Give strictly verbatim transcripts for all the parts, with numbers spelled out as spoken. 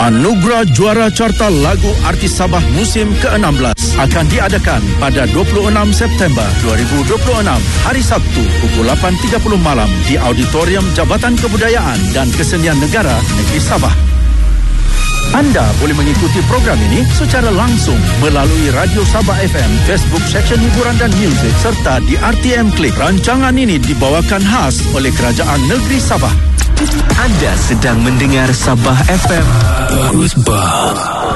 Anugerah Juara Carta Lagu Artis Sabah musim ke enam belas akan diadakan pada dua puluh enam September dua ribu dua puluh enam, hari Sabtu pukul lapan tiga puluh malam di Auditorium Jabatan Kebudayaan dan Kesenian Negara Negeri Sabah. Anda boleh mengikuti program ini secara langsung melalui Radio Sabah F M, Facebook Seksyen Hiburan dan Muzik serta di R T M Klik. Rancangan ini dibawakan khas oleh Kerajaan Negeri Sabah. Anda sedang mendengar Sabah F M. Bagus bah.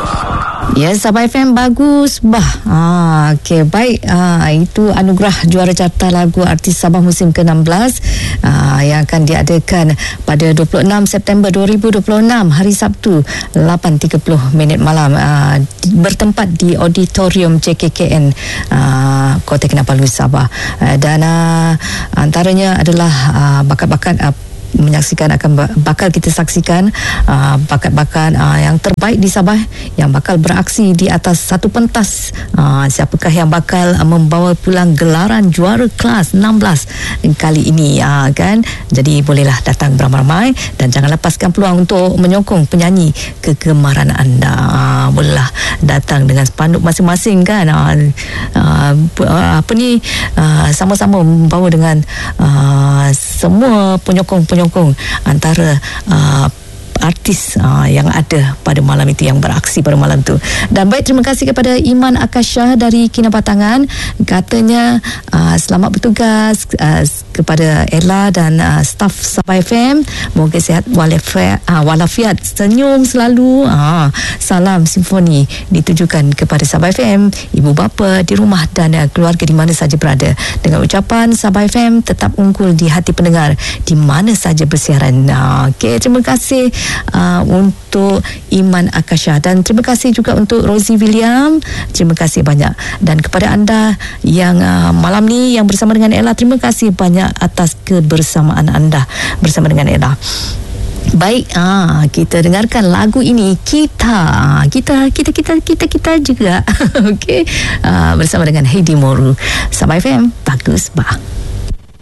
Ya, Sabah F M bagus bah. Ah, okey, baik. Ah, itu anugerah juara carta lagu artis Sabah musim ke enam belas ah, yang akan diadakan pada dua puluh enam September dua ribu dua puluh enam, hari Sabtu lapan tiga puluh minit malam, ah, bertempat di Auditorium J K K N ah, Kota Kinabalu, Sabah. Ah, dan ah, antaranya adalah ah, bakat-bakat ah, menyaksikan akan bakal kita saksikan uh, bakat-bakat uh, yang terbaik di Sabah yang bakal beraksi di atas satu pentas. Uh, siapakah yang bakal uh, membawa pulang gelaran juara kelas enam belas kali ini, uh, kan? Jadi bolehlah datang beramai-ramai dan jangan lepaskan peluang untuk menyokong penyanyi kegemaran anda. Uh, bolehlah datang dengan spanduk masing-masing, kan? Uh, uh, apa ni uh, sama-sama membawa dengan uh, semua penyokong-penyokong antara uh, artis uh, yang ada pada malam itu, yang beraksi pada malam itu. Dan baik, terima kasih kepada Iman Akasha dari Kinabatangan. Katanya uh, selamat bertugas uh, kepada Ella dan uh, staf Sabah F M. Moga sihat walafiat, uh, walafiat senyum selalu. Uh, salam simfoni ditujukan kepada Sabah F M, ibu bapa di rumah dan uh, keluarga di mana saja berada. Dengan ucapan Sabah F M tetap unggul di hati pendengar di mana saja bersiaran. Uh, Okey, terima kasih Uh, untuk Iman Akasha, dan terima kasih juga untuk Rosie William. Terima kasih banyak. Dan kepada anda yang uh, malam ni yang bersama dengan Ella, terima kasih banyak atas kebersamaan anda bersama dengan Ella. Baik, ah, kita dengarkan lagu ini. Kita kita kita kita kita kita juga okey, ah, bersama dengan Heidi Moru. Sabah F M bagus bah.